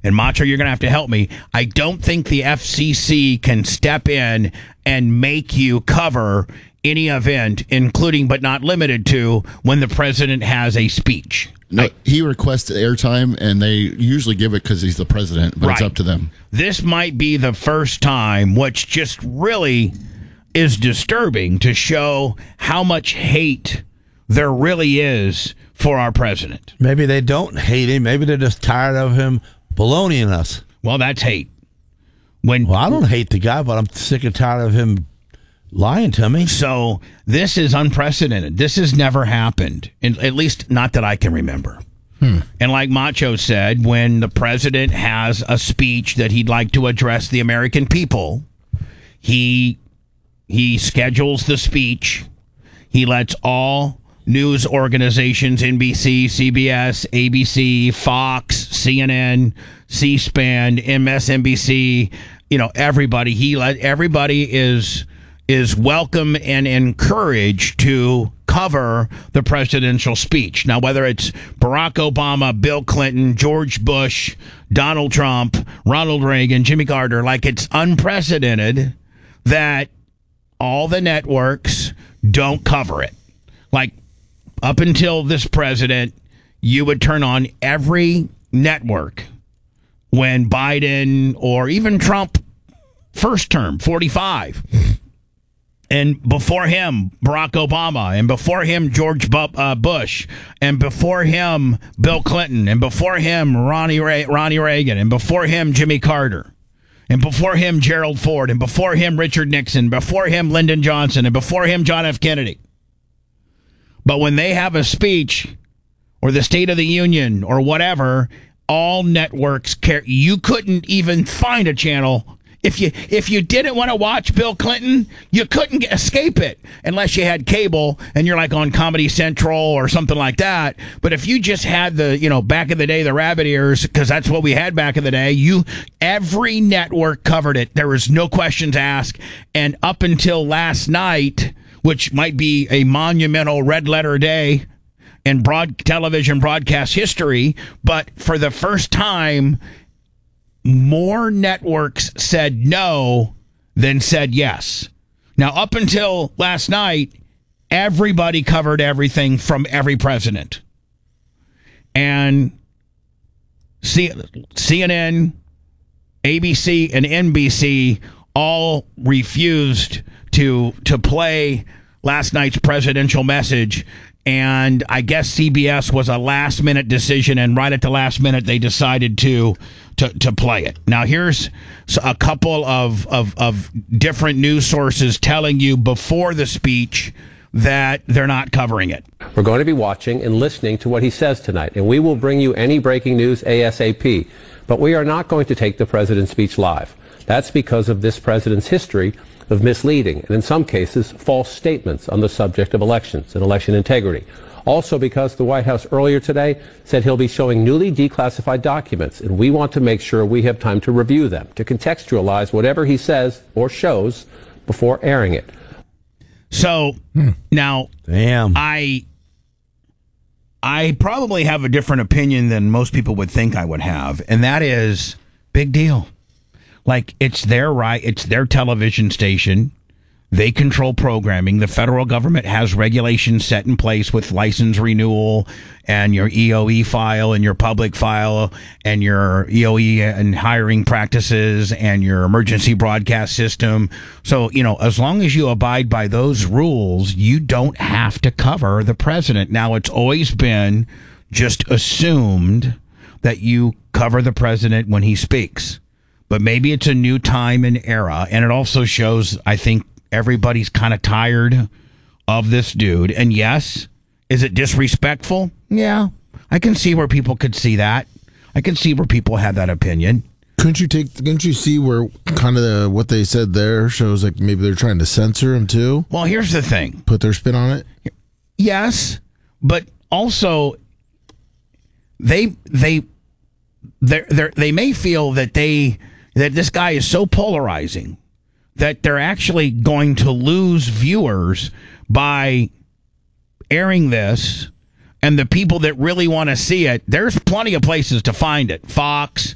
and Macho, you're going to have to help me. I don't think the FCC can step in and make you cover any event, including but not limited to when the president has a speech. No, he requests airtime, and they usually give it because he's the president, but It's up to them. This might be the first time, which just really is disturbing, to show how much hate there really is for our president. Maybe they don't hate him. Maybe they're just tired of him baloneying us. Well, that's hate. Well, I don't hate the guy, but I'm sick and tired of him lying to me. So this is unprecedented. This has never happened, at least not that I can remember. And like Macho said, when the president has a speech that he'd like to address the American people, he schedules the speech. He lets all news organizations, NBC, CBS, ABC, Fox, CNN, C-SPAN, MSNBC, everybody is welcome and encouraged to cover the presidential speech. Now, whether it's Barack Obama, Bill Clinton, George Bush, Donald Trump, Ronald Reagan, Jimmy Carter, it's unprecedented that all the networks don't cover it. Up until this president, you would turn on every network when Biden or even Trump, first term, 45, and before him, Barack Obama, and before him, George Bush, and before him, Bill Clinton, and before him, Ronnie Reagan, and before him, Jimmy Carter, and before him, Gerald Ford, and before him, Richard Nixon, before him, Lyndon Johnson, and before him, John F. Kennedy. But when they have a speech or the State of the Union or whatever, all networks care. You couldn't even find a channel. If you didn't want to watch Bill Clinton, you couldn't escape it unless you had cable and you're on Comedy Central or something like that. But if you just had the, back in the day, the rabbit ears, because that's what we had back in the day, every network covered it. There was no questions asked. And up until last night, which might be a monumental red letter day in television broadcast history, but for the first time, more networks said no than said yes. Now, up until last night, everybody covered everything from every president. And CNN, ABC, and NBC all refused to play last night's presidential message, and I guess CBS was a last-minute decision, and right at the last minute they decided to play it. Now, here's a couple of different news sources telling you before the speech that they're not covering it. We're going to be watching and listening to what he says tonight, and we will bring you any breaking news ASAP, but we are not going to take the president's speech live. That's because of this president's history of misleading and, in some cases, false statements on the subject of elections and election integrity. Also because the White House earlier today said he'll be showing newly declassified documents, and we want to make sure we have time to review them, to contextualize whatever he says or shows before airing it. So, now, damn, I probably have a different opinion than most people would think I would have, and that is, big deal. It's their right. It's their television station. They control programming. The federal government has regulations set in place with license renewal and your EOE file and your public file and your EOE and hiring practices and your emergency broadcast system. So, as long as you abide by those rules, you don't have to cover the president. Now, it's always been just assumed that you cover the president when he speaks. But maybe it's a new time and era, and it also shows, I think, everybody's kind of tired of this dude. And yes, is it disrespectful? Yeah, I can see where people could see that. I can see where people have that opinion. Couldn't you see where kind of what they said there shows maybe they're trying to censor him too? Well, here's the thing. Put their spin on it? Yes, but also they may feel that this guy is so polarizing that they're actually going to lose viewers by airing this. And the people that really want to see it, there's plenty of places to find it. Fox,